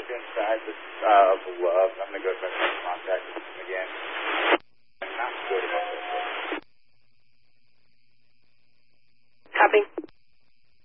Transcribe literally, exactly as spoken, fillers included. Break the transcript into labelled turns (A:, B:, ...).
A: look inside this uh, glove. I'm going to go try to make contact with him again. I'm not good about this.
B: Copy.